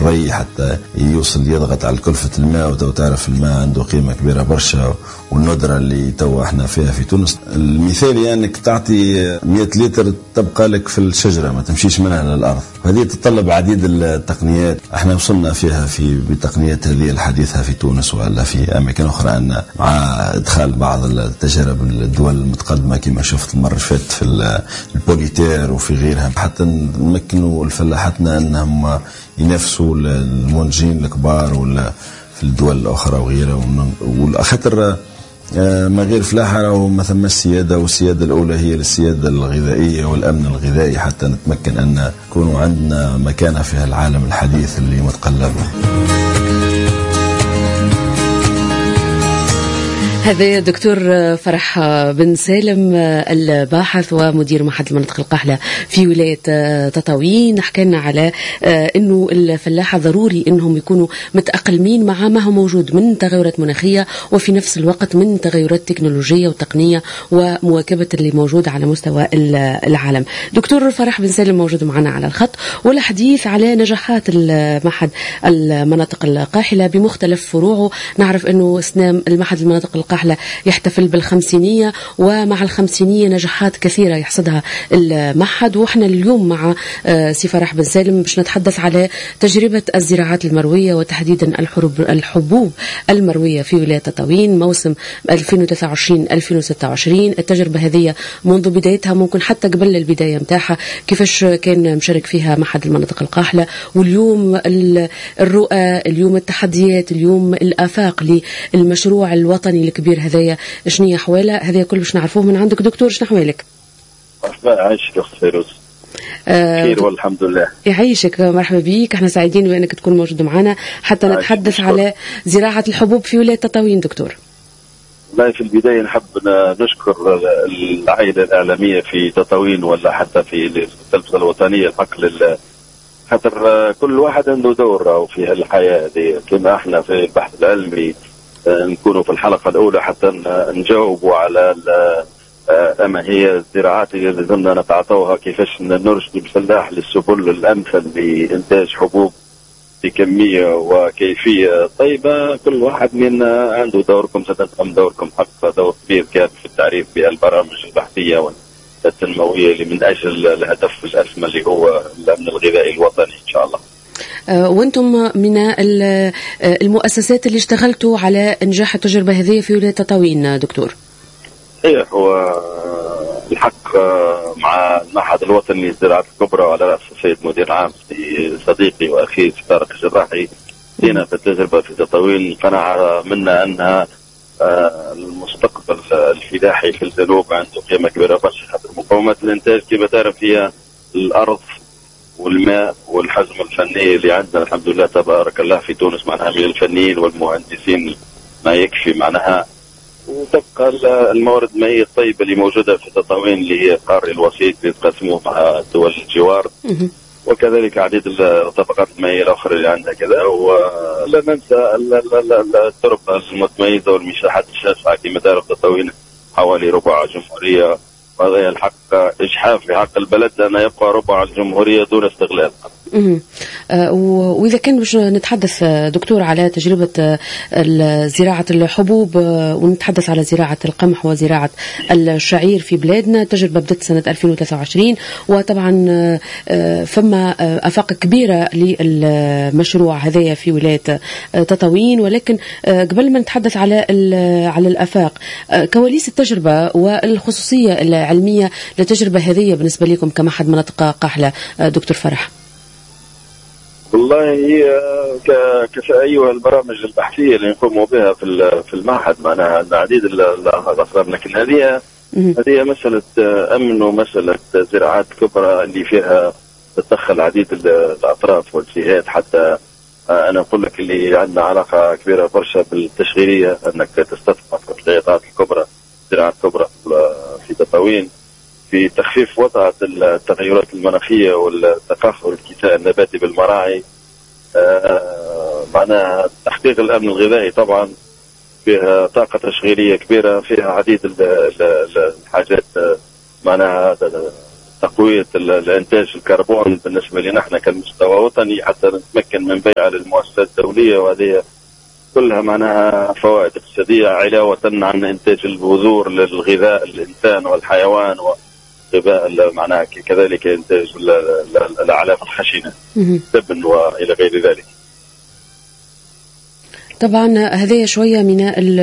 الري حتى يوصل يضغط على كلفة الماء. وتعرف الماء عنده قيمة كبيرة برشا، والندرة اللي توا احنا فيها في تونس المثال يعني انك تعطي 100 لتر تبقى لك في الشجرة ما تمشيش منها للأرض. هذه تتطلب عديد التقنيات احنا وصلنا فيها في بتقنيات هذه الحديثة في تونس ولا في أماكن أخرى، أن مع إدخال بعض التجارب الدول المتقدمة كما شفت المرة اللي فاتت في البوليتير وفي غيرها، حتى نمكنوا الفلاحتنا أنهم ينافسوا المنتجين الكبار ولا في الدول الأخرى وغيرها. والخطر ما غير فلاحة وما ثم السيادة، والسيادة الأولى هي السيادة الغذائية والأمن الغذائي حتى نتمكن أن يكون عندنا مكانة في العالم الحديث اللي متقلب. هذا دكتور فرح بن سالم الباحث ومدير معهد المناطق القاحلة في ولاية تطاوين، حكى لنا على انه الفلاحة ضروري انهم يكونوا متأقلمين مع ما هو موجود من تغيرات مناخية، وفي نفس الوقت من تغيرات تكنولوجية وتقنية ومواكبة اللي موجود على مستوى العالم. دكتور فرح بن سالم موجود معنا على الخط والحديث على نجاحات المعهد المناطق القاحلة بمختلف فروعه. نعرف انه سنام المعهد المناطق القاحلة يحتفل بالخمسينية، ومع الخمسينية نجاحات كثيرة يحصدها المعهد. وإحنا اليوم مع سي فرح بن سالم باش نتحدث على تجربة الزراعات المروية وتحديدا الحبوب المروية في ولاية تطاوين موسم 2023-2026. التجربة هذه منذ بدايتها ممكن حتى قبل البداية متاعها كيفاش كان مشارك فيها معهد المناطق القاحلة، واليوم الرؤى، اليوم التحديات، اليوم الآفاق للمشروع الوطني الكبير هذايا شنو احواله. هذا كل باش نعرفوه من عندك دكتور. شنو احوالك؟ عايشك اخت فيروز خير والحمد لله. يعيشك، مرحبا بك، احنا سعيدين بانك تكون موجود معنا حتى نتحدث على زراعة الحبوب في ولاية تطاوين. دكتور والله في البداية نحب نشكر العائلة الإعلامية في تطاوين ولا حتى في التلفزة الوطنية الحق خاطر كل واحد عنده دور في الحياة دي. كما احنا في البحث العلمي نكونوا في الحلقة الأولى حتى نجاوبوا على أما هي الزراعات اللي لازمنا نتعاطوها، كيفاش نرشد الفلاح للسبل الأمثل لإنتاج حبوب بكمية وكيفية طيبة. كل واحد منا عنده دوركم، ستفهم دوركم حق دور كبير كان في التعريف بالبرامج البحثية والتنموية اللي من أجل الهدف الأسمى اللي هو الأمن الغذائي الوطني إن شاء الله. وانتم من المؤسسات اللي اشتغلتوا على انجاح التجربه هذه في ولايه تطاوين دكتور. ايه هو الحق مع المعهد الوطني للزراعات الكبرى وعلى راس السيد مدير عام صديقي واخي طارق الجراحي جينا في التجربه في تطاوين. قناعه منا انها المستقبل الفلاحي في الجنوب عنده قيمه كبيره برشا، خاطر مقومات الانتاج كما تعرف هي الارض والماء والحجم الفني اللي عندنا الحمد لله تبارك الله في تونس معناها من الفنيين والمهندسين ما يكفي معناها. وتبقى الموارد المائية الطيبة اللي موجودة في تطاوين اللي هي قاري الوسيط اللي تقسموه مع دول الجوار، وكذلك عديد الطبقات المائية الأخرى اللي عندها كذا. ولا ننسى التربة المتميزة والمساحات الشاسعة كما تعرف تطاوين حوالي ربع جمهورية، وهذا الحق إجحاف لحق البلد أن يبقى ربع الجمهورية دون استغلال. وإذا كان باش نتحدث دكتور على تجربة زراعة الحبوب ونتحدث على زراعة القمح وزراعة الشعير في بلادنا، تجربة بدأت سنة 2023 وطبعا فما آفاق كبيرة للمشروع هذايا في ولاية تطاوين. ولكن قبل ما نتحدث على الآفاق، كواليس التجربة والخصوصية العلمية للتجربة هذه بالنسبة لكم كمعهد مناطق قاحلة دكتور فرح. والله هي كأيها البرامج البحثية اللي نقوموا بها في المعهد معناها عديد الأسرار، لكن هذه مسألة أمن ومسألة زراعات كبرى اللي فيها تدخل عديد الأطراف والجهات. حتى أنا أقول لك اللي عندنا علاقة كبيرة برشا بالتشغيلية، أنك تستثمر في القطاعات الكبرى زراعات كبرى في تطاوين في تخفيف وطأة التغيرات المناخية والتقاخر الكساء النباتي بالمراعي. معناها تحقيق الأمن الغذائي طبعا فيها طاقة تشغيلية كبيرة، فيها عديد الحاجات معناها تقوية الإنتاج الكربون بالنسبة لنا احنا كمستوى وطني حتى نتمكن من بيعها للمؤسسات الدولية، وهذه كلها معناها فوائد اقتصادية علاوة عن إنتاج البذور للغذاء الإنسان والحيوان، وغذاء معناها كذلك إنتاج الأعلاف الخشنة تبن وإلى غير ذلك. طبعا هذه شوية من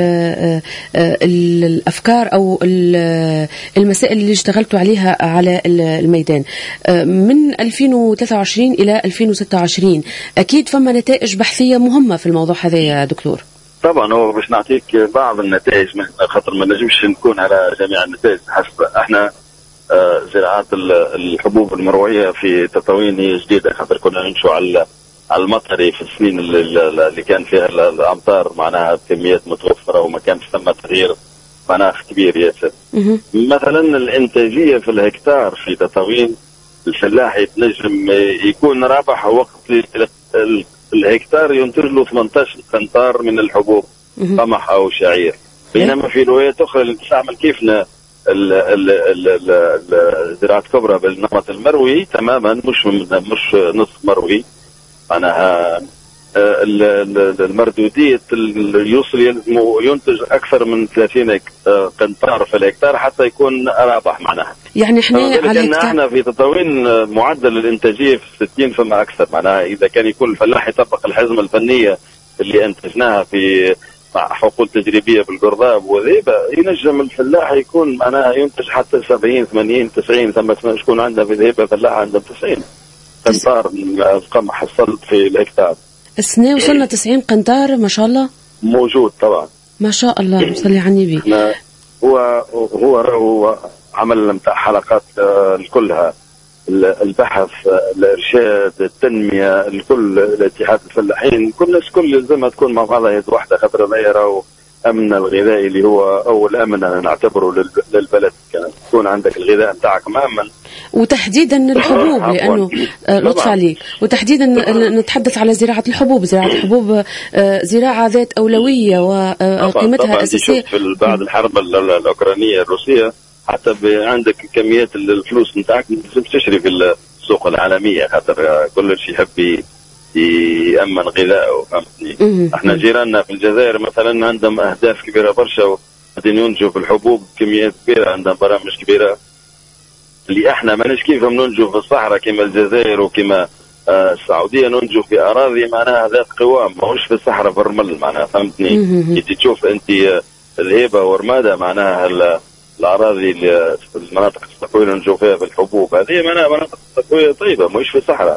الأفكار أو المسائل اللي اشتغلتوا عليها على الميدان من 2023 إلى 2026. أكيد فما نتائج بحثية مهمة في الموضوع هذا يا دكتور. طبعا هو باش نعطيك بعض النتائج خاطر ما نجمش نكون على جميع النتائج حسب احنا زراعات الحبوب المروعية في تطاوين جديدة، خاطر كنا نمشوا على المطري في السنين اللي كان فيها الأمطار معناها بكميات متوفرة وما كانش ثم تغيير مناخ كبير ياسر. مثلا الإنتاجية في الهكتار في تطاوين الفلاح يتنجم يكون رابح وقت الهكتار ينتج له 18 قنطار من الحبوب قمح أو شعير، بينما في الولايات أخرى اللي تستعمل كيفنا زراعة كبرى بالنمط المروي تماما، مش نصف مروي، معناها المردودية يوصل ينتج أكثر من 30 قنطار في الهكتار حتى يكون رابح معناها. يعني احنا في تطاوين معدل الإنتاجية في 60 فما أكثر، معناها إذا كان يكون الفلاح يطبق الحزمة الفنية اللي أنتجناها في مع حقول تجريبية بالقرضاب وذيبة، ينجم الفلاح يكون معناها ينتج حتى 70 80 90. ثم شكون عندنا في الهيبة فلاح عنده 90 قنطار القمح حصلت في الهكتار. السنة وصلنا 90 قنطار ما شاء الله. موجود طبعا ما شاء الله. صلي على النبي. هو عمل متاع حلقات كلها البحث الارشاد التنميه الكل الاتحاد الفلاحين كل الناس كل لازم تكون مع بعضها يد واحده، خاطر ما يراو امن الغذائي اللي هو اول امن انا نعتبره للبلد، كان تكون عندك الغذاء نتاعك مامن. وتحديدا الحبوب لانه لطف عليك، وتحديدا نتحدث على زراعه الحبوب. زراعه الحبوب زراعه ذات اولويه وقيمتها اساسيه. بعد الحرب الاوكرانيه الروسيه حتى عندك كميات الفلوس نتاعك لازم تشتري في السوق العالميه، خاطر كل شيء يحب يأمن غذائه. فهمتني؟ احنا جيراننا في الجزائر مثلا عندهم اهداف كبيره برشا وقاعدين ينتجوا في الحبوب كميات كبيره، عندهم برامج كبيره اللي احنا ماناش كيفهم ننتجوا في الصحراء كما الجزائر وكما السعوديه، ننتجوا في اراضي معناها ذات قوام، ماهوش في الصحراء في الرمل معناها. فهمتني؟ كي تشوف انت الهيبه ورماده معناها الاراضي المناطق التقويه اللي ننتجوا فيها بالحبوب هذه معناها مناطق تقويه طيبه ماهوش في الصحراء.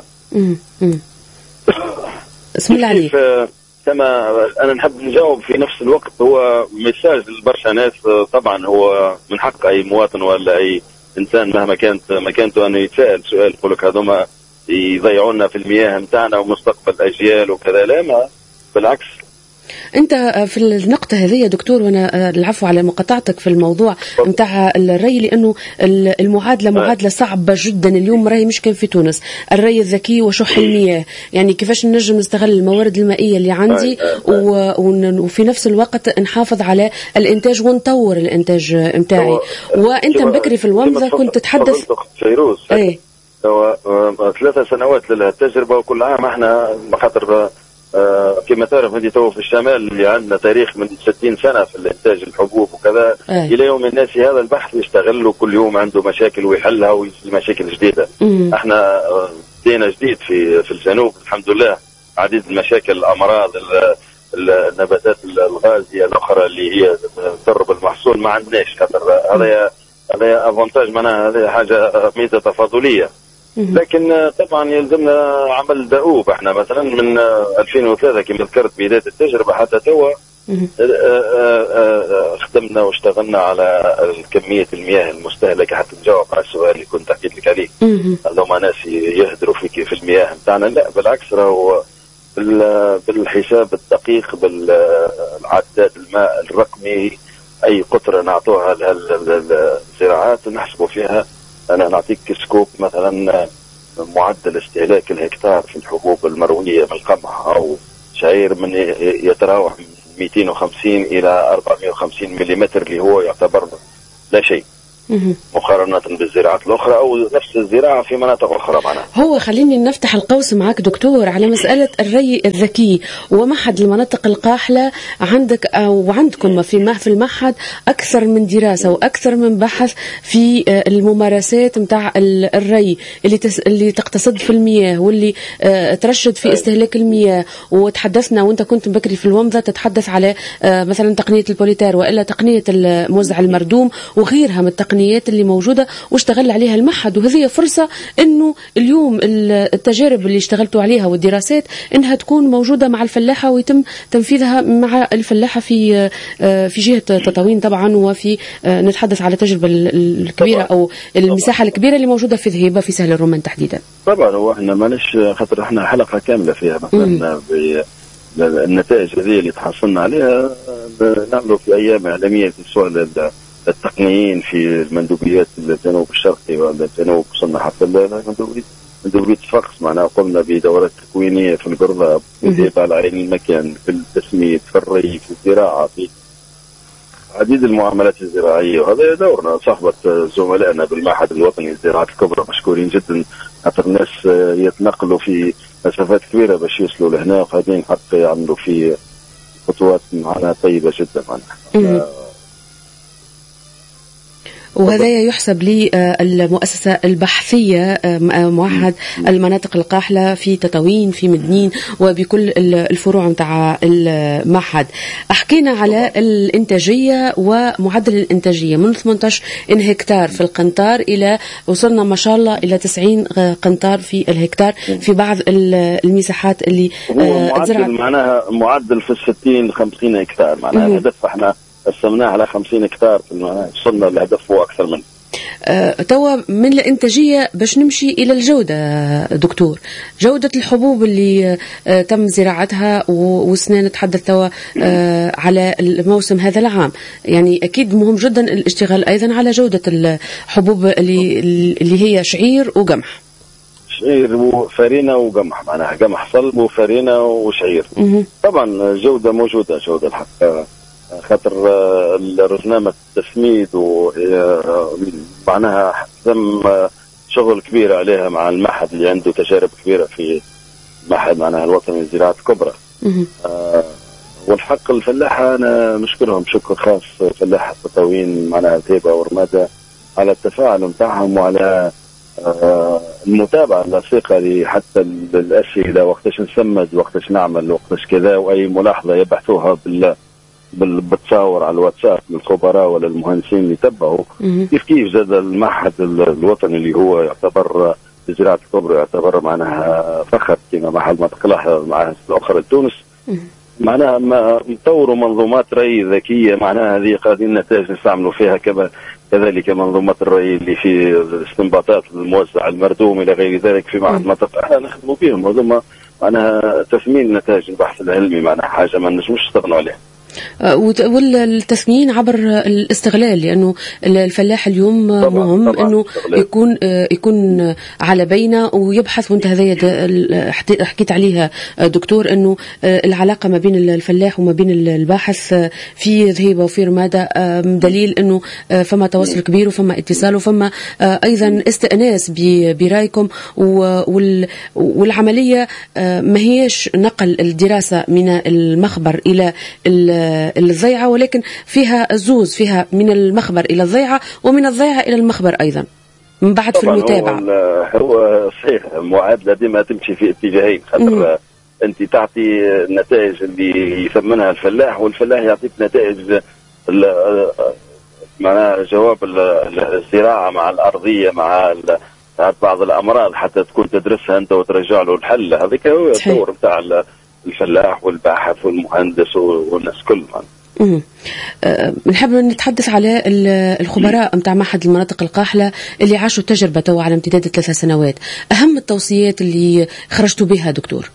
بسم الله عليك. كما انا نحب نجاوب في نفس الوقت، هو ميساج لبرشا ناس. طبعا هو من حق اي مواطن ولا اي انسان مهما كانت مكانته انه يتساءل سؤال، يقول لك هذوما يضيعونا في المياه نتاعنا ومستقبل اجيال وكذا. لا، ما بالعكس. انت في النقطة هذه يا دكتور، وانا العفو على مقاطعتك في الموضوع نتاع الري، لانه المعادلة معادلة صعبة جدا اليوم. راهي مش كان في تونس الري الذكي وشح المياه، يعني كيفاش نجم نستغل الموارد المائية اللي عندي وفي نفس الوقت نحافظ على الانتاج ونطور الانتاج متاعي. وانت بكري في الومضة كنت تتحدث فيروز 3 سنوات للتجربة، وكل عام احنا خاطر كما تعرف انت تو في الشمال اللي عندنا تاريخ من 60 سنه في الانتاج الحبوب وكذا. الى يوم الناس هذا البحث يستغل كل يوم عنده مشاكل ويحلها ويجي مشاكل جديده. احنا بدينا جديد في الجنوب الحمد لله، عديد المشاكل الامراض النباتات الغازيه الاخرى اللي هي تضرب المحصول ما عندناش، خاطر هذا افونتاج معناها هذه حاجه ميزه تفاضليه. لكن طبعا يلزمنا عمل دؤوب. احنا مثلا من 2003 كما ذكرت بداية التجربة حتى توا خدمنا واشتغلنا على كمية المياه المستهلكة حتى نجاوب على السؤال اللي كنت حكيت لك عليه. لو ناس يهدروا فيك في المياه بتاعنا، لا بالعكس، راهو بالحساب الدقيق بالعداد الماء الرقمي اي قطرة نعطوها للزراعات نحسبوا فيها. أنا نعطيك سكوب مثلا معدل استهلاك الهكتار في الحبوب المروية من القمح أو شعير من يتراوح من 250 إلى 450 ملم، اللي هو يعتبر لا شيء. مقارنة بالزراعات الأخرى أو نفس الزراعة في مناطق أخرى معناها. هو خليني نفتح القوس معك دكتور على مسألة الري الذكي ومعهد المناطق القاحلة. عندك أو عندكم في المعهد أكثر من دراسة وأكثر من بحث في الممارسات متاع الري اللي تقتصد في المياه واللي ترشد في استهلاك المياه. وتحدثنا وانت كنت بكري في الومضة تتحدث على مثلا تقنية البوليتار وإلا تقنية الموزع المردوم وغيرها من التقنيات اللي موجودة واشتغل عليها المعهد. وهذه فرصة انه اليوم التجارب اللي اشتغلتوا عليها والدراسات انها تكون موجودة مع الفلاحة ويتم تنفيذها مع الفلاحة في جهة تطاوين طبعا. وفي نتحدث على التجربة الكبيرة او المساحة الكبيرة اللي موجودة في ذهيبة في سهل الرومان تحديدا. طبعا هو احنا ماناش خاطر احنا حلقة كاملة فيها مثلا النتائج هذه اللي تحصلنا عليها نعملوا في ايام اعلامية في سؤال التقنيين في المندوبيات الجنوب الشرقي والجنوب وصلنا حتى مندوبية فقس. معناها قمنا بدورات تكوينية في القرضة بالذهاب على عين المكان في التسميد في الري في الزراعة في عديد المعاملات الزراعية. وهذا دورنا صحبة زملائنا بالمعهد الوطني للزراعات الكبرى مشكورين جدا. حتى الناس يتنقلوا في مسافات كبيرة باش يوصلوا لهنا وقاعدين حتى يعملوا في خطوات معناها طيبة جدا معناها. وهذا يحسب للمؤسسة البحثية معهد المناطق القاحلة في تطاوين في مدنين وبكل الفروع متاع المعهد. حكينا على الإنتاجية ومعدل الإنتاجية من 18 هكتار في القنطار إلى وصلنا ما شاء الله إلى 90 قنطار في الهكتار في بعض المساحات اللي معدل معناها معدل في 60-50 هكتار معناها هدف احنا قسمناه على 50 هكتار وصلنا لهدف هو أكثر منه. توا من الإنتاجية باش نمشي إلى الجودة دكتور. جودة الحبوب اللي تم زراعتها وسنا نتحدث توا على الموسم هذا العام. يعني أكيد مهم جدا الاشتغال أيضا على جودة الحبوب اللي هي شعير وقمح. شعير وفارينة وقمح معناها قمح صلب وفارينة وشعير. طبعا جودة موجودة جودة الحق خاطر برنامج التسميد ومعناها تم شغل كبير عليها مع المعهد اللي عنده تجارب كبيرة في المعهد معناها الوطني للزراعة الكبرى. والحق الفلاحة أنا نشكرهم شكر خاص فلاحة تطاوين معناها ذهيبة ورمادة على التفاعل متاعهم وعلى المتابعة اللصيقة حتى الأسئلة وقتاش نسمد وقتاش نعمل وقتاش كذا وأي ملاحظة يبحثوها بالتصاور على الواتساب للخبراء ولا المهندسين اللي تبعوا. كيف زاد المعهد الوطني اللي هو يعتبر زراعة الكبرى يعتبر معناها فخر كما معهد ما تقلاه معهد الأخرى لتونس معناها نطوروا منظومات ري ذكية معناها هذه قاعدين نتائج نستعملوا فيها كذلك منظومات الري اللي في الاستنباطات الموزع المردوم إلى غير ذلك في معهد منطقة احنا نخدموا بهم وهذوما معناها تثمين نتائج البحث العلمي معناها حاجة ما نجموش نستغنوا عليها. والتثمين عبر الاستغلال لأنه الفلاح اليوم مهم أنه يكون على بينه ويبحث. وانت هذا حكيت عليها دكتور أنه العلاقة ما بين الفلاح وما بين الباحث في ذهيبة وفي رمادة دليل أنه فما تواصل كبير وفما اتصال وفما أيضا استئناس برأيكم. والعملية ما هيش نقل الدراسة من المخبر إلى الضيعة ولكن فيها زوز فيها من المخبر إلى الضيعة ومن الضيعة إلى المخبر أيضا من بعد في المتابعة. هو صحيح المعادلة ديما تمشي في اتجاهين خاطر أنت تعطي النتائج اللي يثمنها الفلاح والفلاح يعطيك نتائج معناها جواب الزراعة مع الأرضية مع بعض الأمراض حتى تكون تدرسها أنت وترجع له الحل. هذيك هو الدور بتاع الفلاح والباحث والمهندس والناس كل نحب نتحدث على الخبراء متاع معهد المناطق القاحلة اللي عاشوا التجربة تو على امتداد 3 سنوات. أهم التوصيات اللي خرجتوا بها دكتور؟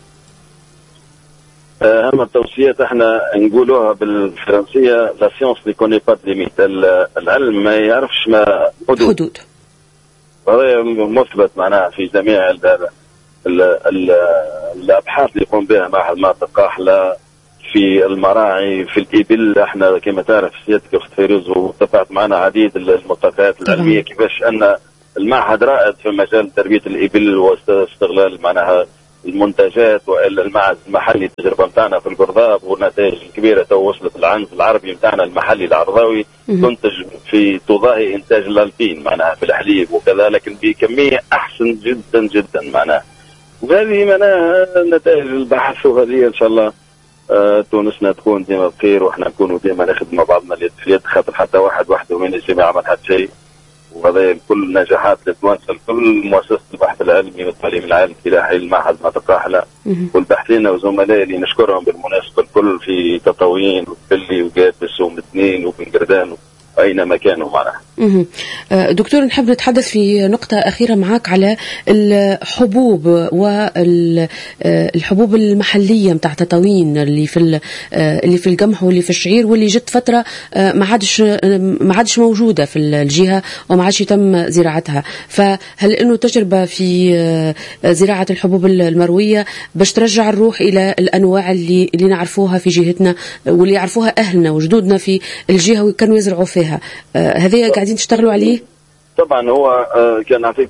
أهم التوصيات احنا نقولوها بالفرنسية لا سيونس دي كوني با ليميت. العلم ما يعرفش ما حدود. هذا مثبت معناها في جميع الأبحاث اللي يقوم بها معهد المناطق القاحلة في المراعي في الإبل. احنا كما تعرف سيادتك أخت فيروز واتفقت معنا عديد الملتقيات العلمية كيفاش أن المعهد رائد في مجال تربية الإبل واستغلال معناها المنتجات. والا المعهد المحلي التجربه نتاعنا في القرضاب والنتائج الكبيره تو وصلت العنز العربي نتاعنا المحلي العرضاوي تنتج في تضاهي انتاج الالبين معناها في الحليب وكذا، لكن بكميه احسن جدا جدا معناها. وهذه معناها نتائج البحث، وهذه ان شاء الله تونسنا تكون ديما بخير واحنا نكونوا ديما نخدم مع بعضنا اليد في يد، خاطر حتى واحد وحده ما ينجم يعمل حتى شيء. وهذا كل النجاحات اللي تواصل كل مؤسسة البحث العلمي والتعليم العالي الفلاحي المعهد منطقة أحلى والباحثين وزملائي اللي نشكرهم بالمناسبة الكل في تطاوين وفلي وقابس ومتنين وبنقردان أينما كانوا معنا. دكتور، نحب نتحدث في نقطة أخيرة معك على الحبوب والحبوب المحلية متاع تطاوين اللي في القمح واللي في الشعير، واللي جت فترة ما عادش موجودة في الجهة وما عادش يتم زراعتها. فهل إنه تجربة في زراعة الحبوب المروية باش ترجع الروح إلى الأنواع اللي نعرفوها في جهتنا واللي يعرفوها أهلنا وجدودنا في الجهة وكانوا يزرعوا فيها؟ هذه قاعدين تشتغلوا عليه؟ طبعا هو كان نعطيك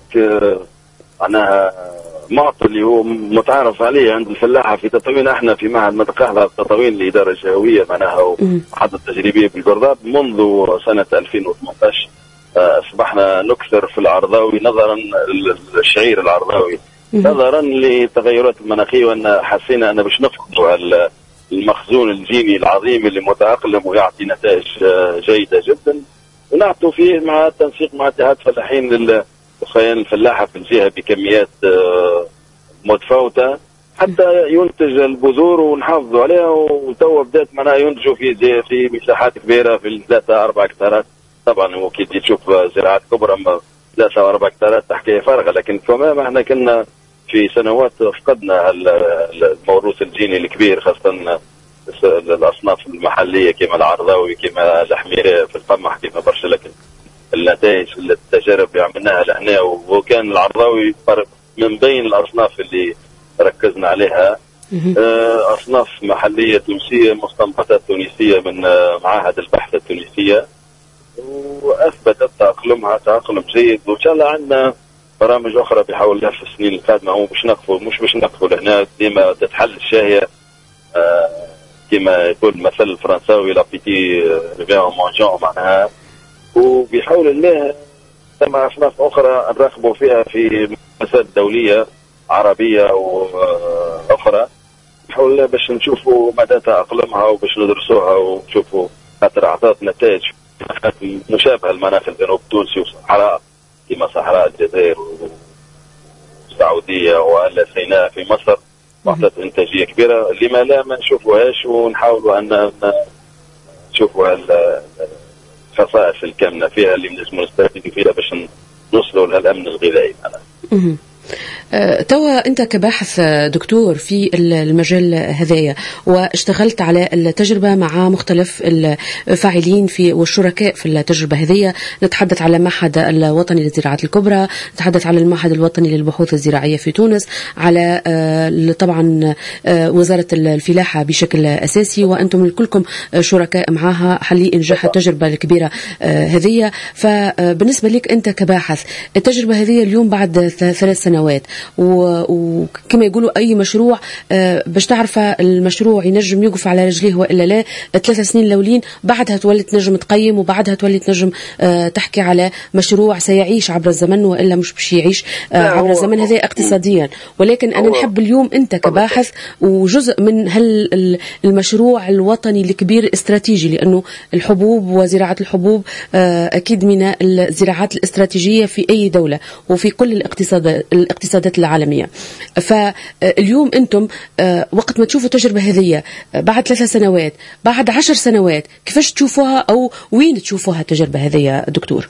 معناها معطى اللي هو متعارف عليه عند الفلاحه في تطاوين. احنا في معهد منطقه التطاوين الاداره الجهويه معناها ومحطه تجريبيه بالقرضاب منذ سنه 2018 اصبحنا نكثر في العرضاوي نظرا للشعير العرضاوي نظرا للتغيرات المناخيه، وان حسينا ان باش نفقدوا المخزون الجيني العظيم اللي متأقلم ويعطي نتائج جيدة جدا، ونعطوا فيه مع التنسيق مع اتحاد فلاحين للخيان الفلاحة في الجهة بكميات متفاوتة حتى ينتج البذور ونحافظوا عليها. وتوا بدات معناها ينتجوا في مساحات كبيرة في 3-4 هكتارات. طبعا هو كي تشوف زراعات كبرى 3-4 هكتارات حكاية فارغة، لكن كما احنا كنا في سنوات فقدنا الموروث الجيني الكبير، خاصة الأصناف المحلية كما العرضاوي كما الحميرة في القمح كما برشا. لكن النتائج التجارب اللي عملناها لهنا وكان العرضاوي فرق من بين الأصناف اللي ركزنا عليها أصناف محلية تونسية مستنبطات تونسية من معاهد البحث التونسية، وأثبتت تأقلمها تأقلم جيد. وإن شاء الله عندنا برامج أخرى بحول الله في السنين القادمة. هو مش باش نقفوا لهنا، ديما تتحل الشاهية كما يقول المثل الفرنساوي لابيتي ريفيرون مونجون معناها. وبحول الله ثم أصناف أخرى نراقبوا فيها في مؤسسات دولية عربية وأخرى بحول الله باش نشوفوا مدى تأقلمها وباش ندرسوها ونشوفوا خاطر أعطت نتائج مشابهة للمناخ الجنوب التونسي وصحراء كما صحراء الجزائر والسعودية ولا سيناء في مصر وعطت إنتاجية كبيرة. لما لا ما نشوفوهاش ونحاولوا أن نشوفوا الخصائص الكامنة فيها اللي نجموا نستفيدوا فيها باش نوصلوا للأمن الغذائي. توا أنت كباحث دكتور في المجال هذايا واشتغلت على التجربة مع مختلف الفاعلين والشركاء في التجربة هذية. نتحدث على المعهد الوطني للزراعات الكبرى، نتحدث على المعهد الوطني للبحوث الزراعية في تونس، على طبعا وزارة الفلاحة بشكل أساسي، وأنتم كلكم شركاء معها حلي إنجاح التجربة الكبيرة هذية. فبالنسبة لك أنت كباحث التجربة هذية اليوم بعد 3 سنوات وكما يقولوا أي مشروع باش تعرف المشروع ينجم يوقف على رجليه وإلا لا 3 سنين الأولين، بعدها تولي تنجم تقيم وبعدها تولي تنجم تحكي على مشروع سيعيش عبر الزمن وإلا مش باش يعيش عبر الزمن هذا اقتصاديا. ولكن أنا نحب اليوم أنت كباحث وجزء من المشروع الوطني الكبير استراتيجي، لأنه الحبوب وزراعة الحبوب أكيد من الزراعات الاستراتيجية في أي دولة وفي كل الاقتصادات العالمية. فاليوم أنتم وقت ما تشوفوا تجربة هذه بعد 3 سنوات بعد 10 سنوات كيفاش تشوفوها أو وين تشوفوها التجربة هذه دكتور؟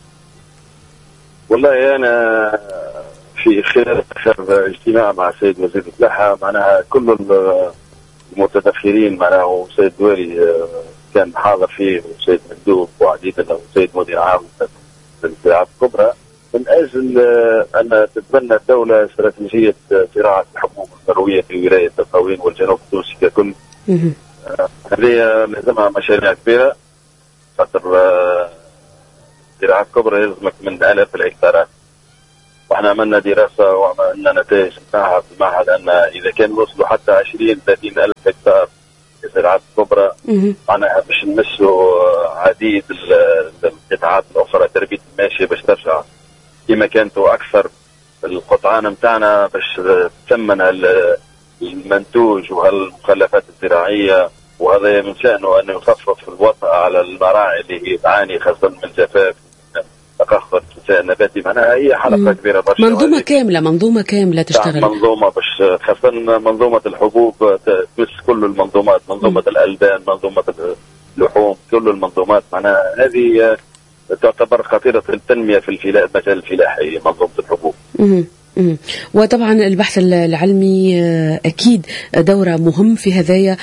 والله أنا في خلال آخر اجتماع مع السيد وزير الفلاحة معناها كل المتدخلين معناها والسيد دواري كان حاضر فيه والسيد مندوب وعديد والسيد مدير عام للزراعات الكبرى من أجل أن تتبنى الدولة استراتيجية زراعة الحبوب المروية في ولاية تطاوين والجنوب التونسي ككل هذه لازمها مشاريع كبيرة، خاطر زراعة كبرى يلزمك من آلاف الهكتارات. واحنا عملنا دراسة وعملنا نتائج نتاعها في المعهد أن إذا كان وصلوا حتى 20-30 ألف هكتار زراعة كبرى معناها باش نمسوا عديد القطاعات الأخرى، تربية الماشية باش ترجع كما كانت وأكثر، القطعان نتاعنا باش تثمن المنتوج وهالمخلفات الزراعية، وهذا من شأنه أنه يخفف الوطأ على المراعي اللي هي تعاني خاصة من الجفاف تأخر الكساء النباتي. معناها هي حلقة كبيرة برشا، منظومة كاملة تشتغل، منظومة باش خاصة منظومة الحبوب تمس كل المنظومات، منظومة الألبان، منظومة اللحوم، كل المنظومات. معناها هذه تعتبر خطيرة التنمية في مجال الفلاحي، منظومة الحبوب. وطبعا البحث العلمي أكيد دورة مهم في هذايا،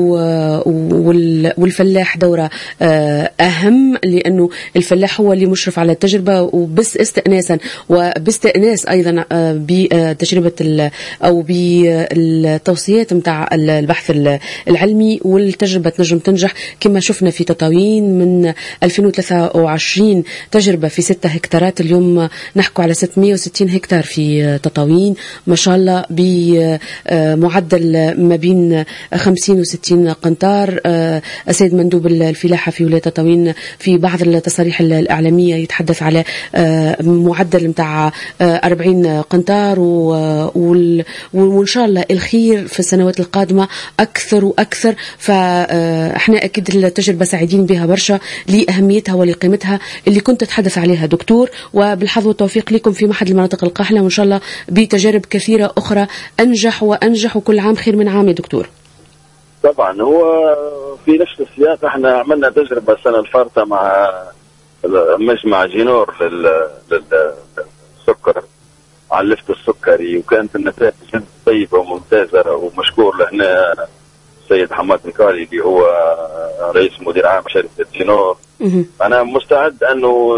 والفلاح دورة أهم، لأنه الفلاح هو اللي مشرف على التجربة، وبس استئناسا وباستئناس أيضا بتجربة أو بالتوصيات متاع البحث العلمي، والتجربة تنجم تنجح كما شفنا في تطاوين من 2023 تجربة في 6 هكتارات، اليوم نحكوا على 660 هكتار في تطاوين ما شاء الله، بمعدل ما بين 50 و60 قنطار. السيد مندوب الفلاحة في ولاية تطاوين في بعض التصاريح الإعلامية يتحدث على معدل متاع 40 قنطار، وإن شاء الله الخير في السنوات القادمة أكثر وأكثر. فإحنا أكيد التجربة سعيدين بها برشا لأهميتها ولقيمتها اللي كنت تتحدث عليها دكتور، وبالحظ والتوفيق لكم في معهد المناطق القاحلة، وإن شاء الله بتجارب كثيرة أخرى أنجح وأنجح، وكل عام خير من عام يا دكتور. طبعا هو في نفس السياق احنا عملنا تجربة السنة الفارطة مع مجمع جينور للسكر على اللفت السكري، وكانت النتائج جدا طيبة وممتازة، ومشكور لهنا السيد حماد نكالي اللي هو رئيس مدير عام شركة جينور. أنا مستعد أنه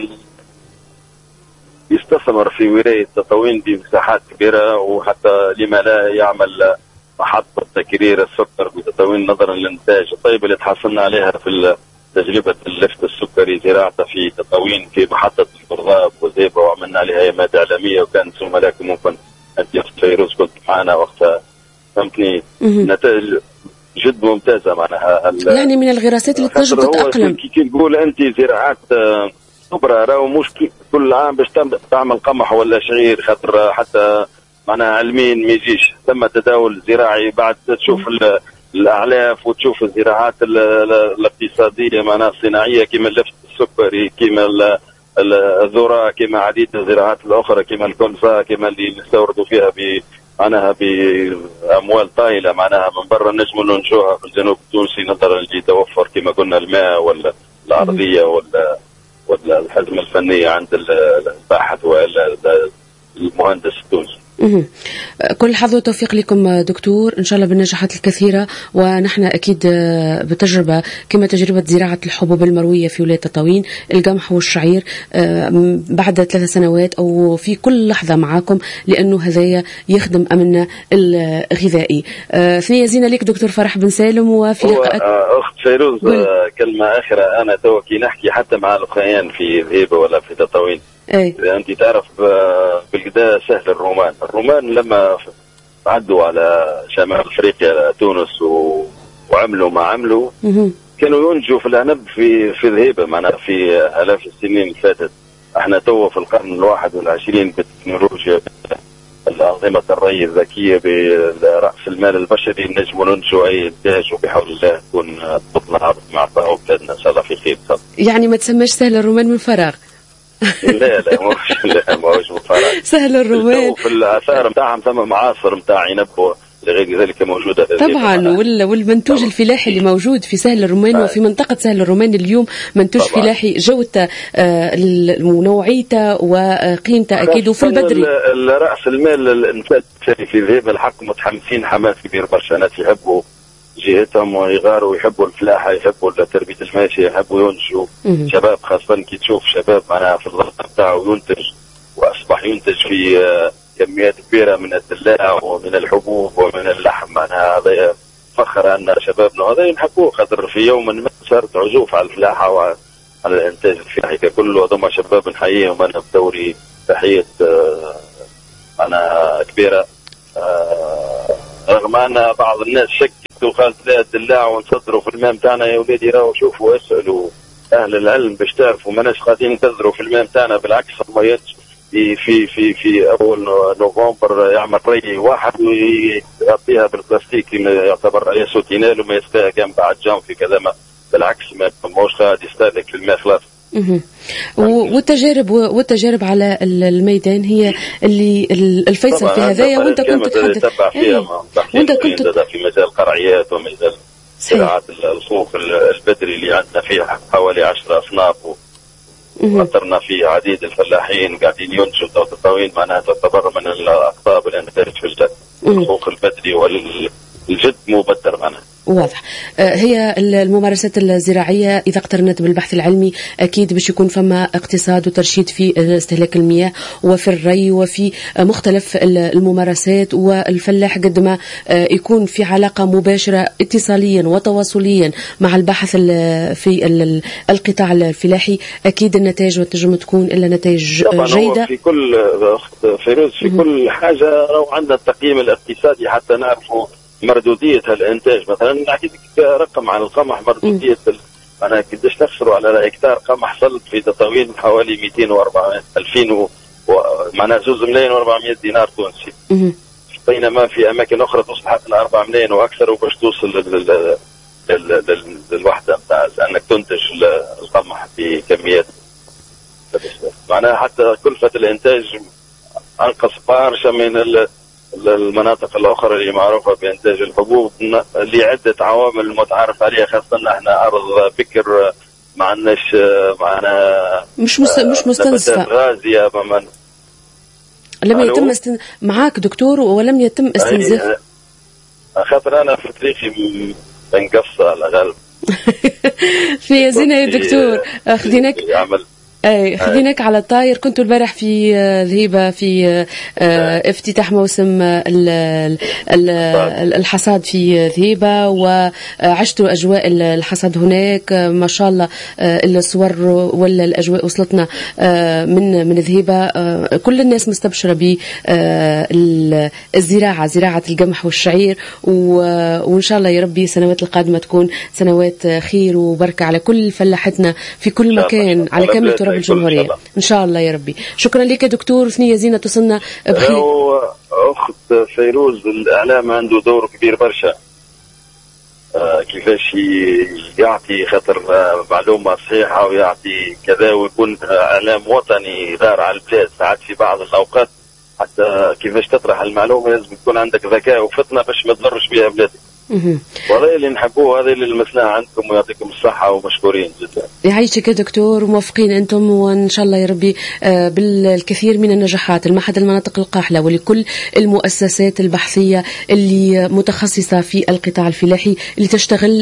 يستثمر في ولاية تطاوين بمساحات كبيرة، وحتى لما لا يعمل محطة تكرير السكر بتطاوين نظرا للنتائج الطيبة اللي تحصلنا عليها في تجربة اللفت السكري زراعته في تطاوين في محطة البرغاب وزيبة، وعملنا عليها إمادة إعلامية، وكانت زملائكم ممكن أنت يا فيروز كنت معنا وقتها، فهمتني. نتائج جد ممتازة معناها، يعني من الغراسات اللي تنجم تتأقلم. كي نقول أنت زراعات كبرى راهو مش كل عام باش تعمل قمح ولا شعير، خاطر حتى معناها علميا ما يجيش ثم تداول زراعي، بعد تشوف الأعلاف وتشوف الزراعات الاقتصادية معناها الصناعية كما اللفت السكري، كما الذرة، كما عديد الزراعات الأخرى، كما الكنفة، كما اللي نستوردوا فيها معناها بأموال طائلة معناها من برا، نجموا ننشوها في الجنوب التونسي نظرا لتوفر كما قلنا الماء ولا الأرضية ولا الحزمة الفنية عند الباحث ولا المهندس التونسي. كل حظ وتوفيق لكم دكتور، إن شاء الله بالنجاحات الكثيرة. ونحن أكيد بتجربة كما تجربة زراعة الحبوب المروية في ولاية تطاوين، القمح والشعير، بعد 3 سنوات أو في كل لحظة معاكم، لأنه هذايا يخدم أمننا الغذائي. ثانية زينة لك دكتور فرح بن سالم. وفي لقاءات أخت فيروز كلمة آخرة، أنا توكي نحكي حتى مع الأخوان في ذهيبة ولا في تطاوين. إذا أنت تعرف بالقدا سهل الرومان لما عدوا على شمال أفريقيا تونس وعملوا ما عملوا، كانوا ينجوا في العنب في ذهيبة معناها في آلاف السنين اللي فاتت. احنا تو في القرن 21 بالتكنولوجيا، الأنظمة الري الذكية، برأس المال البشري، نجم ننشئ أي إنتاج، وبحول الله تكون تطلع مع بلادنا إن شاء الله في خير. يعني ما تسمىش سهل الرومان من فراغ. لا ماهوش مفارق. سهل الرومان في الآثار متاعهم ثم معاصر متاع عنب لغير ذلك موجودة طبعا، والمنتوج الفلاحي اللي موجود في سهل الرومان وفي منطقة سهل الرومان اليوم منتوج فلاحي جودته ونوعيته وقيمته أكيد. وفي البدري رأس المال الإنتاج في ذهب الحق متحمسين حماس كبير برشا، ناس يحبوا جهتهم ويغاروا، يحبوا الفلاحة، يحبوا تربية الماشية، يحبوا ينشوا. شباب خاصة كي تشوف شباب معناها في الضغط بتاعه ينتج، وأصبح ينتج في كميات كبيرة من الدلاع ومن الحبوب ومن اللحم، معناها هذا فخر أن شبابنا هذا ينحبوه، خاطر في يوم ما صارت عزوف على الفلاحة وعلى الإنتاج الفلاحي ككل، وهذوما شباب نحييهم أنا بدوري تحية أنا كبيرة. رغم أن بعض الناس شكوا قالت لا الدلاع ونصدروا في الماء تاعنا، يا ولادي راهو شوفوا اسألوا أهل العلم باش تعرفوا ماناش قاعدين نكذروا في الماء تاعنا، بالعكس ما في أول نوفمبر يعمل ري واحد ويغطيها بالبلاستيك يعتبر ياسوتينال وما يستاهل كان بعد جنفي كذا، ما بالعكس ما موش قاعد يستهلك في الماء خلاص. والتجارب على الميدان هي اللي الفيصل في هذايا، وانت كنت تتحدث وانت كنت في مجال القرعيات ومجال زراعة الخوخ البدري اللي عندنا فيها حوالي 10 أصناف، وأثرنا في عديد الفلاحين قاعدين ينشطوا تطاوين معناها تعتبر من الأقطاب الإنتاج في الخوخ البدري والجد مبدر معناها. واضح. هي الممارسات الزراعية إذا اقترنت بالبحث العلمي أكيد باش يكون فما اقتصاد وترشيد في استهلاك المياه وفي الري وفي مختلف الممارسات، والفلاح قد ما يكون في علاقة مباشرة اتصاليا وتواصليا مع الباحث في القطاع الفلاحي أكيد النتائج وتنجم تكون إلا نتائج جيدة. في كل فيروز في كل حاجة عندنا التقييم الاقتصادي حتى نعرفوا مردودية الانتاج. مثلا نحكي لك رقم عن القمح، مردودية أنا قديش نخسروا على هكتار قمح صلت في تطاوين حوالي 204 2000 معناها 2 ملايين و400 دينار تونسي، بينما في أماكن أخرى توصل حتى ل 4 ملايين وأكثر وباش توصل للوحدة بتاع أنك تنتج القمح بكميات معناها حتى كلفة الإنتاج أنقص بارشة من المناطق الأخرى اللي معروفة بإنتاج الحبوب لعدة عوامل متعارف عليها، خاصة احنا أرض بكر ما عندناش معنا مش مستنزفة غازية لم يتم معاك دكتور ولم يتم استنزاف. خاطر أنا في طريقي بنقصة على غالب في زينة يا دكتور خذيناك على الطاير. كنت البارح في ذهيبة في افتتاح موسم الحصاد في ذهيبة، وعشت أجواء الحصاد هناك ما شاء الله. الصور ولا الأجواء وصلتنا من ذهيبة، كل الناس مستبشرة بالزراعة، زراعة القمح والشعير، وإن شاء الله يا ربي السنوات القادمة تكون سنوات خير وبركة على كل فلاحتنا في كل مكان على كامل تراب الجمهورية إن شاء الله يا ربي. شكرا لك يا دكتور. ثنية زينة توصلنا بخير. أخت فيروز الإعلام عنده دور كبير برشا، كيفاش يعطي خاطر معلومة صحيحة ويعطي كذا، ويكون إعلام وطني غار على البلاد. ساعات في بعض الأوقات حتى كيفاش تطرح المعلومة لازم يكون عندك ذكاء وفطنة باش ما تضرش بها بلادك. وهذا اللي نحبوه، هذا اللي المسنا عندكم، ويعطيكم الصحة ومشكورين جدا. يعيشك يا دكتور، موفقين أنتم وإن شاء الله يا ربي بالكثير من النجاحات المعهد المناطق القاحلة ولكل المؤسسات البحثية اللي متخصصة في القطاع الفلاحي اللي تشتغل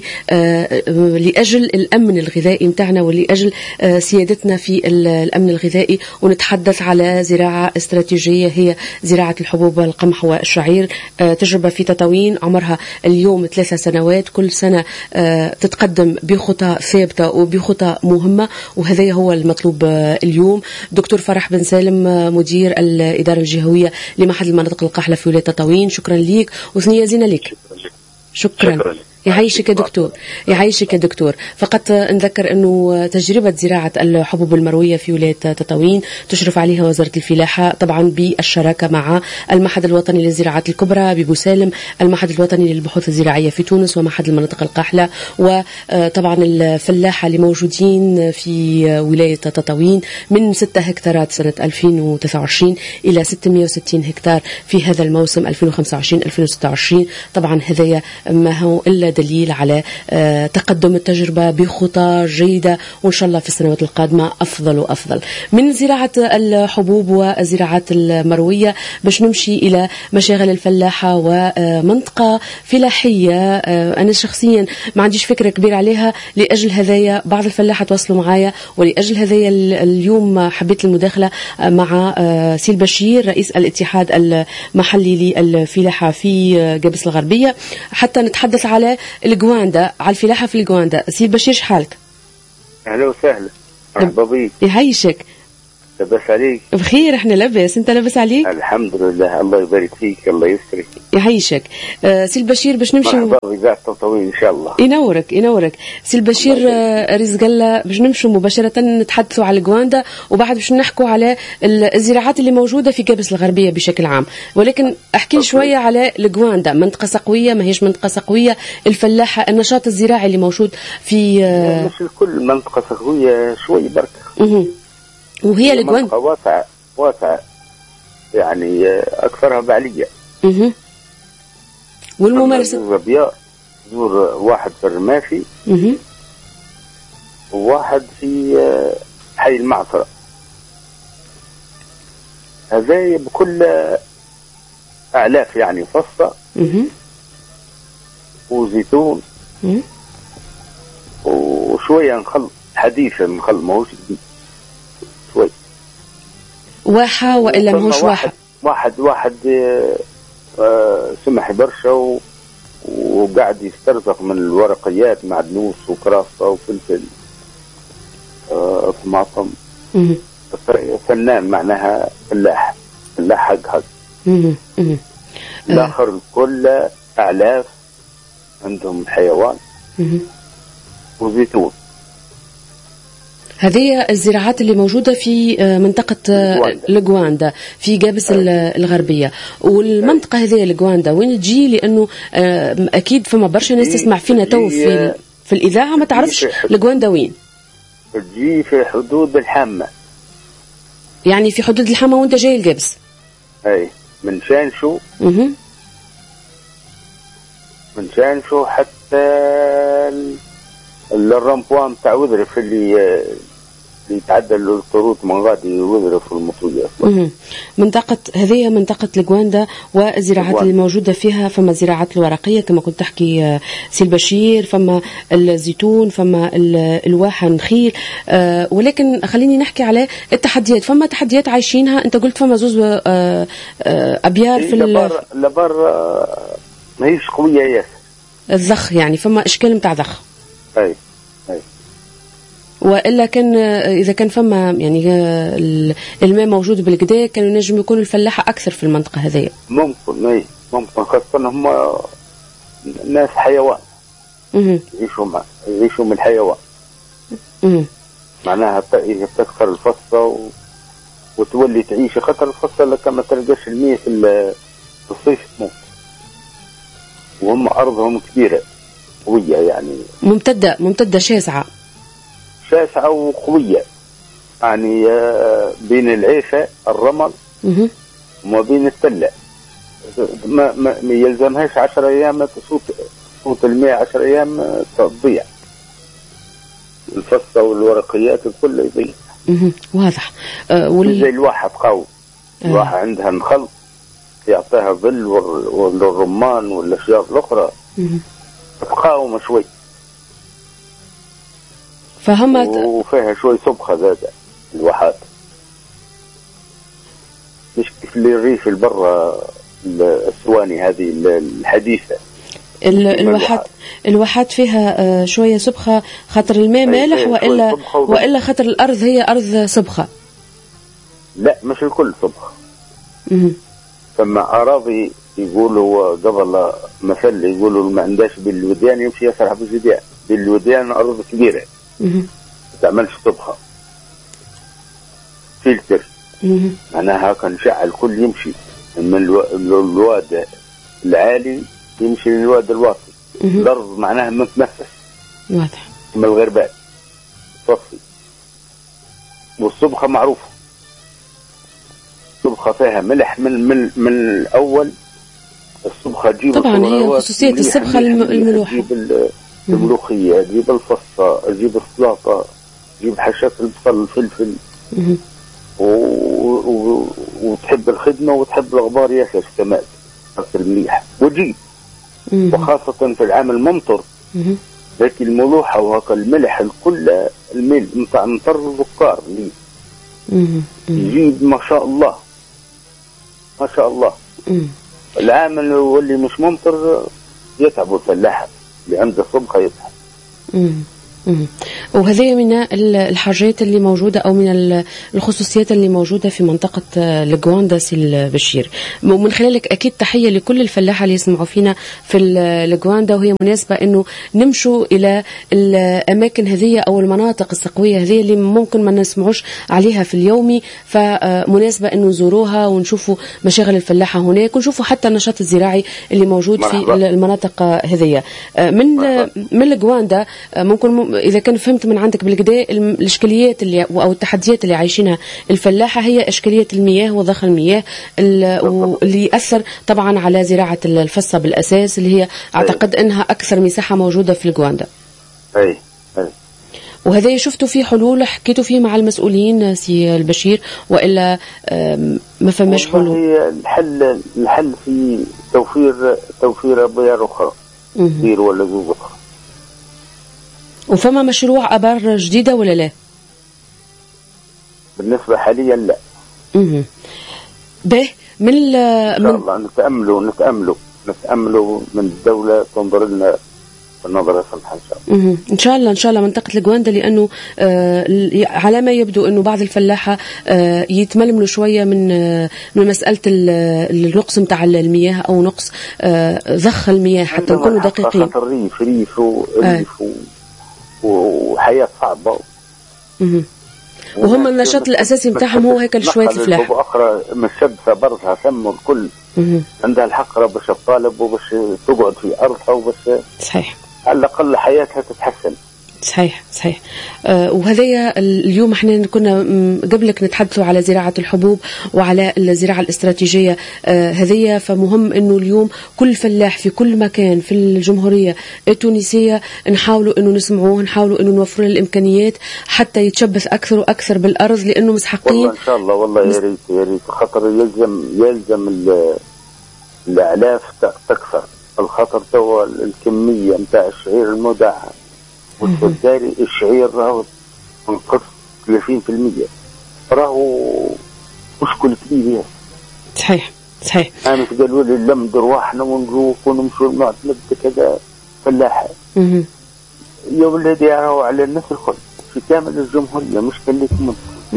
لأجل الأمن الغذائي متاعنا ولأجل سيادتنا في الأمن الغذائي. ونتحدث على زراعة استراتيجية هي زراعة الحبوب والقمح والشعير، تجربة في تطاوين عمرها اليوم 3 سنوات، كل سنة تتقدم بخطى ثابتة وبخطى مهمة، وهذا هو المطلوب اليوم. دكتور فرح بن سالم مدير الإدارة الجهوية لمعهد المناطق القاحلة في ولاية تطاوين، شكرا ليك وثنية زينة لك. شكرا. يعيشك يا دكتور، يعيشك يا دكتور. فقط نذكر أنه تجربة زراعة الحبوب المروية في ولاية تطاوين تشرف عليها وزارة الفلاحة طبعا بالشراكة مع المعهد الوطني للزراعات الكبرى ببوسالم، المعهد الوطني للبحوث الزراعية في تونس، ومعهد المناطق القاحلة، وطبعا الفلاحة اللي موجودين في ولاية تطاوين من 6 هكتارات سنة 2023 إلى 660 هكتار في هذا الموسم 2025-2026. طبعا هذا ما هو إلا دليل على تقدم التجربة بخطى جيدة، وإن شاء الله في السنوات القادمة أفضل وأفضل. من زراعة الحبوب وزراعة المروية باش نمشي إلى مشاغل الفلاحة ومنطقة فلاحية أنا شخصيا ما عنديش فكرة كبيرة عليها. لأجل هذايا بعض الفلاحة تواصلوا معايا، ولأجل هذايا اليوم حبيت المداخلة مع سيل بشير رئيس الاتحاد المحلي للفلاحة في قبس الغربية حتى نتحدث على الجواندا، على الفلاحة في الجواندا. سيل بشير شحالك؟ أهلا وسهلا، مرحبا بك. يعيشك. لاباس عليك؟ بخير، احنا لاباس، انت لاباس عليك؟ الحمد لله، الله يبارك فيك، الله يسرك. يعيشك. سيل بشير باش نمشي مرحبا بإذاعة تطاوين إن شاء الله. ينورك سيل بشير. رزق الله باش نمشوا مباشرة نتحدثوا على الجواندا، وبعد باش نحكوا على الزراعات اللي موجودة في قبس الغربية بشكل عام. ولكن احكي لي شوية على الجواندا، منطقة سقوية ما هيش منطقة سقوية، الفلاحة، النشاط الزراعي اللي موجود في مش الكل منطقة سقوية، شوي بركة. وهي الجواندا واسعة يعني أكثرها بعلية. والممارسة ربيع زور واحد في الرمافي وواحد في حي المعصرة، هذا بكل أعلاف يعني فصة وزيتون وشوية نخل حديثة، نخل ماهوش جديد شوي. واحة وإلا ماهوش واحد سمح برشا وقاعد يسترزق من الورقيات، معدنوس وكراسة وفلفل طماطم. فنان معناها فلاح حق. الآخر كل أعلاف، عندهم حيوان وزيتون. هذه الزراعات اللي موجودة في منطقة الجواندا في قابس الغربية. والمنطقة هذه الجواندا وين تجي؟ لأنه أكيد فما برشا ناس تسمع فينا تو في الإذاعة ما تعرفش الجواندا وين. تجي في حدود الحامة، يعني في حدود الحامة وانت جاي القابس. أي من شانشو حتى الرمبوان تاع وذرف اللي يتعدى الطرود من غادي وذرف المطويات. هذه منطقة الجواندا والزراعات اللي موجودة فيها. فما زراعات الورقية كما كنت تحكي سيل بشير، فما الزيتون، فما الواحة نخيل. ولكن خليني نحكي على التحديات. فما تحديات عايشينها، انت قلت فما زوز أبيار في لبر ما هيش قوية ياسر، الضخ يعني فما إشكال متاع ضخ. أي وإلا كان إذا كان فما يعني الماء موجود بالكدا كانوا ينجم يكون الفلاحة أكثر في المنطقة هذه. ممكن خاصة هم ناس حيوان يعيشوا من الحيوان. معناها تكثر الفصة وتولي تعيش، خاطر الفصة لك ما تلقاش المية في الصيف تموت، وهم أرضهم كبيرة قوية يعني ممتدة شاسعة وقوية، يعني بين العيشة الرمل وما بين التلة ما يلزمهاش 10 أيام تصوت الماء، 10 أيام تضيع الفصة والورقيات الكل يضيع. واضح. زي الواحة تقاوم، الواحة عندها نخل يعطيها ظل، والرمان والأشجار الأخرى تقاوم شوي، وفيها شوي صبخة زادة الواحات، مش كيف اللي الريف البرة السواني هذه الحديثة. الواحات فيها شوية صبخة خاطر الماء مالح وإلا خاطر الأرض هي أرض صبخة؟ لا مش الكل صبخة. ثم أراضي يقولوا قبل مثل يقولوا ما عندهاش بالوديان يمشي يسرح بالوديان، بالوديان أرض كبيرة ما تعملش صبخة فلتر، معناها كان شعل الكل يمشي من الواد العالي يمشي للواد الواطي. الأرض معناها متنفس واضح من الغربال صفي. والصبخة معروفة، الصبخة فيها ملح من الأول الصبخة تجيب طبعا هي خصوصية الصبخة الملوحة. تجيب الملوخية، تجيب الفصة، تجيب السلطة، تجيب حشات البصل الفلفل، وتحب الخدمة وتحب الغبار ياسر كمان أكثر مليح وجيب. وخاصة في العام الممطر ذاك الملوحة وهكا الملح الكل الميل متاع مطر البكار لي يجيب ما شاء الله ما شاء الله. العام اللي مش ممطر يتعبوا الفلاحة اللي عنده صبغة يتعب. وهذه من الحاجات اللي موجودة أو من الخصوصيات اللي موجودة في منطقة الجواندا سي البشير. ومن خلالك أكيد تحية لكل الفلاحة اللي يسمعوا فينا في الجواندا، وهي مناسبة أنه نمشوا إلى الأماكن هذه أو المناطق السقوية هذه اللي ممكن ما نسمعوش عليها في اليومي، فمناسبة أنه نزوروها ونشوفوا مشاغل الفلاحة هناك ونشوفوا حتى النشاط الزراعي اللي موجود في المناطق هذه. من الجواندا ممكن إذا كان فهمت من عندك بالكدا الإشكاليات اللي أو التحديات اللي عايشينها الفلاحة هي إشكالية المياه وضخ المياه اللي يأثر طبعا على زراعة الفصة بالأساس اللي هي أعتقد أنها أكثر مساحة موجودة في الجواندا. أي. وهذا شفتوا فيه حلول حكيتوا فيه مع المسؤولين سي البشير وإلا ما فماش حلول؟ هي الحل في توفير أبيار أخرى كثير ولا زوج أخرى. وفما مشروع أبار جديدة ولا لا؟ بالنسبة حاليا لا. به من إن شاء الله نتأملوا من الدولة تنظر لنا بالنظرة الصالحة إن شاء الله. إن شاء الله منطقة الجواندا لأنه على ما يبدو أنه بعض الفلاحة يتململوا شوية من مسألة النقص متاع المياه أو نقص ضخ المياه حتى نكونوا دقيقين. ريف وحياة صعبة. وهم النشاط الأساسي متاعهم هو هيك شوية الفلاح. أخرى مشبثة برضها ثم الكل عندها الحقرة باش تطالب وباش تقعد في أرضها وباش صحيح على الأقل حياتها تتحسن. صحيح. وهذا اليوم احنا كنا قبلك نتحدثوا على زراعة الحبوب وعلى الزراعة الاستراتيجية هذه، فمهم انه اليوم كل فلاح في كل مكان في الجمهورية التونسية نحاولوا انه نسمعوه، نحاولوا انه نوفر الامكانيات حتى يتشبث اكثر واكثر بالارض لانه مسحقين. والله ان شاء الله والله يا ريت خاطر يلزم الاعلاف تكثر. الخطر توا الكمية نتاع الشعير المودعة والسكري الشعير راهو انقص 30%، راهو مشكل كبير. صحيح. أنا قالوا لي لم درواحنا ونروح ونمشوا نعتمد كذا فلاحة. يا ولدي راهو على الناس الكل في كامل الجمهورية مش كلكم.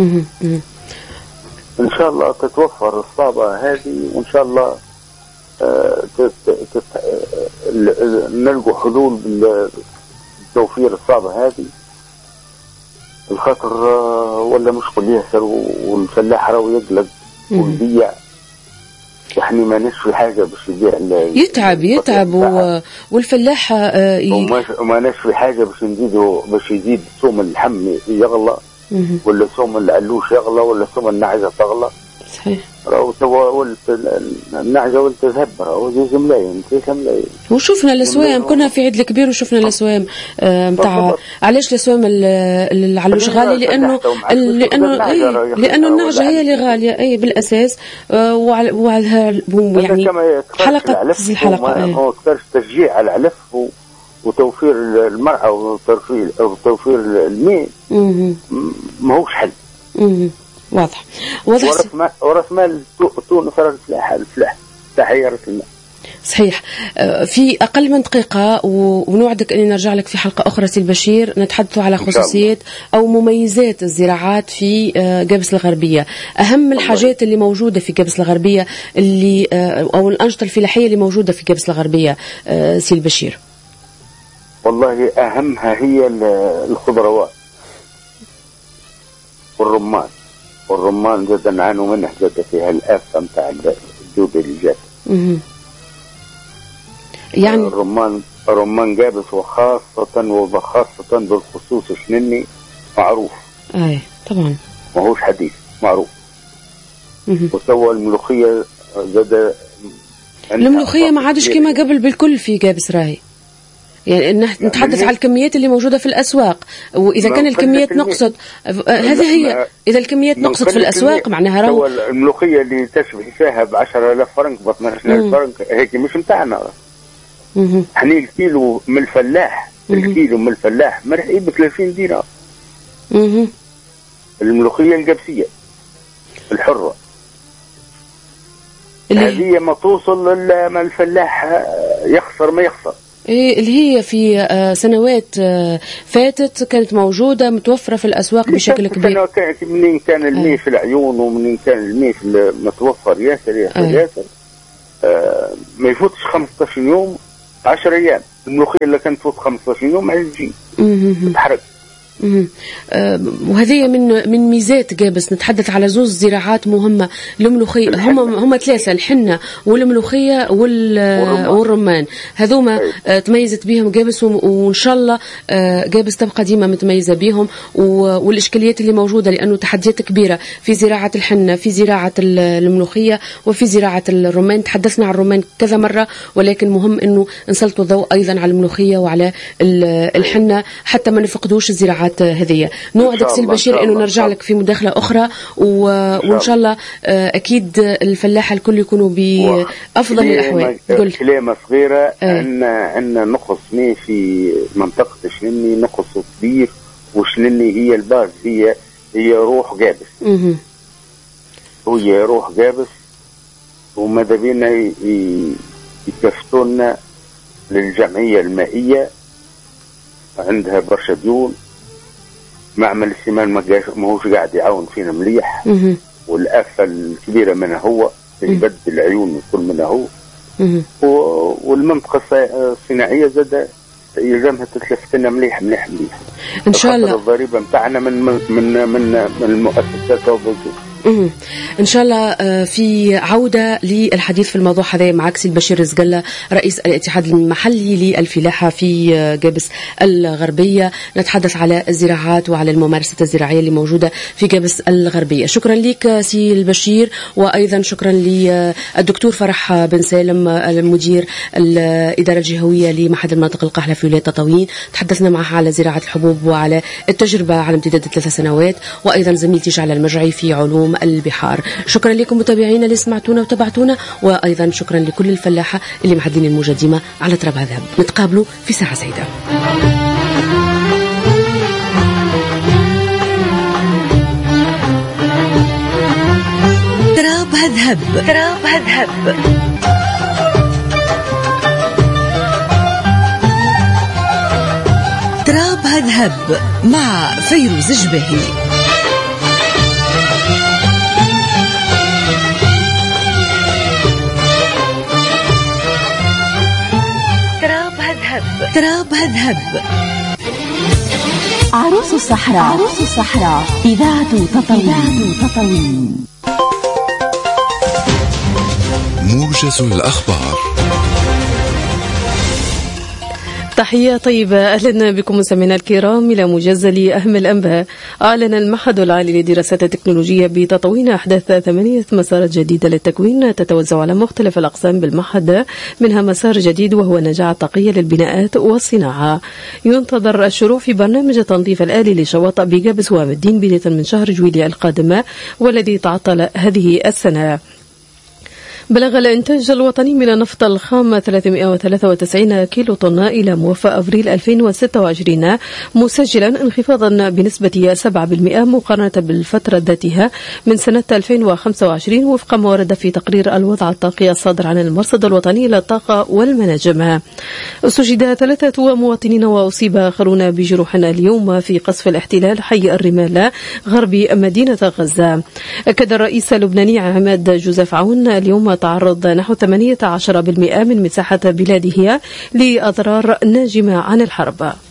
إن شاء الله تتوفر الصابة هذه وإن شاء الله نلقوا حلول توفير الصعبة هذه. الخطر ولا مشكل ياسر والفلاح راهو يقلق ويبيع، احنا ما نشفي حاجة باش يبيع يتعب والفلاح وما نشفي حاجة باش يزيد سوم اللحم يغلى ولا سوم العلوش يغلى ولا سوم النعجة تغلى. صحيح. راهو توا النعجة ولت تذهب راهو 2 ملايين 3 ملايين. وشفنا الأسوام كنا في عيد الكبير وشفنا الأسوام متاع علاش الأسوام العلوش غالي لأنه النعجة هي اللي غالية أي بالأساس. وعلى يعني حلقة الحلقة أكثر تشجيع على العلف وتوفير المرعى وتوفير الماء ماهوش حل. واضح. ورأس مال تونس الفلاح تحيرت الماء. صحيح. في أقل من دقيقة ونوعدك أني نرجع لك في حلقة أخرى سي البشير نتحدث على خصوصيات أو مميزات الزراعات في قبس الغربية. أهم الحاجات اللي موجودة في قبس الغربية اللي أو الأنشطة الفلاحية اللي موجودة في قبس الغربية سي البشير. والله أهمها هي الخضروات والرمان زاد نعانوا منه زاد فيها الآفة متاع الجودة اللي جات. يعني الرمان جابس وخاصة بالخصوص الشنني معروف. أي طبعا ماهوش حديث معروف. وسوى الملوخية زاد الملوخية ما عادش كما قبل بالكل في جابس راهي، يعني نتحدث على الكميات اللي موجودة في الأسواق، وإذا كان الكميات نقصت هذا هي، إذا الكميات نقصت في الأسواق معناها راهو الملوخية اللي تشبه فيها ب10,000 فرنك ب12,000 فرنك هيك مش متاعنا. احنا الكيلو من الفلاح، الكيلو من الفلاح مرحي ب30 دينار. الملوخية الجبسية الحرة هذه ما توصل إلا ما الفلاح يخسر ما يخسر. اللي هي في سنوات فاتت كانت موجودة متوفرة في الأسواق بشكل كبير. منين كان المي في العيون ومنين كان المي في متوفر ياسر ما يفوتش 15 يوم 10 أيام. الملوخية اللي كانت تفوت 15 يوم عايز تجي تتحرك. وهذه من ميزات جابس. نتحدث على زوج زراعات مهمة، الملوخية هم ثلاثة، الحنة والملوخية والرمان، هذوما تميزت بهم جابس، وإن شاء الله جابس تبقى ديما متميزة بهم. والإشكاليات اللي موجودة لأنه تحديات كبيرة في زراعة الحنة، في زراعة الملوخية، وفي زراعة الرمان. تحدثنا عن الرمان كذا مرة، ولكن مهم أنه نسلط الضوء أيضا على الملوخية وعلى الحنة حتى ما نفقدوش الزراعات هذه. نوعدك سي البشير انه نرجع لك في مداخله اخرى، وان شاء الله اكيد الفلاحه الكل يكونوا بافضل الاحوال. كلمه صغيره، عندنا نقص في منطقه شنني، نقص كبير، وشنني هي الباز، هي روح جابس. هي روح جابس، وماذا بينا يكفتونا للجمعيه المائيه، عندها برشا ديون. معمل السمان ما هوش قاعد يعاون فينا مليح، والآفة الكبيرة منها هو يبدل العيون كل منها هو. والمنطقة الصناعية زاد يلزمها تتلفتنا مليح مليح مليح. إن شاء الله الضريبة متاعنا من المؤسسات والبنوك. إن شاء الله في عودة للحديث في الموضوع هذا معك سي البشير رزقلة، رئيس الاتحاد المحلي للفلاحة في جابس الغربية. نتحدث على الزراعات وعلى الممارسة الزراعية اللي موجودة في جابس الغربية. شكرا لك سي البشير، وأيضا شكرا للدكتور فرح بن سالم المدير الإدارة الجهوية لمعهد المناطق القاحلة في ولاية تطاوين. تحدثنا معها على زراعة الحبوب وعلى التجربة على امتداد 3 سنوات، وأيضا زميلتي جعل المجعي في علوم البحار. شكرا لكم متابعينا اللي سمعتونا وتابعتونا، وايضا شكرا لكل الفلاحه اللي محدين الموجه ديما على تراب هذا. نتقابلوا في ساعه سعيده. تراب هذهب، تراب هذهب. تراب هذهب مع فيروز جبهي. تراب هذهب. عروس الصحراء، عروس الصحراء، إذاعة تطاوين. موجز الأخبار. تحية طيبة، أهلا بكم مستمعينا الكرام إلى موجز لأهم الأنباء. أعلن المعهد العالي للدراسات التكنولوجية بتطاوين أحداث 8 مسارات جديدة للتكوين تتوزع على مختلف الأقسام بالمعهد، منها مسار جديد وهو النجاعة الطاقية للبناءات والصناعة. ينتظر الشروع في برنامج التنظيف الآلي لشواطئ بجابس وامدين بداية من شهر جويلية القادم، والذي تعطل هذه السنة. بلغ الإنتاج الوطني من النفط الخام 393 كيلو طن إلى موفى أبريل 2026، مسجلا انخفاضا بنسبة 7% مقارنة بالفترة ذاتها من سنة 2025، وفق ما ورد في تقرير الوضع الطاقي الصادر عن المرصد الوطني للطاقة والمناجم. استشهد 3 مواطنين وأصيب آخرون بجروح اليوم في قصف الاحتلال حي الرمال غرب مدينة غزة. أكد الرئيس اللبناني عماد جوزيف عون اليوم تعرض نحو 18% من مساحة بلاده لأضرار ناجمة عن الحرب.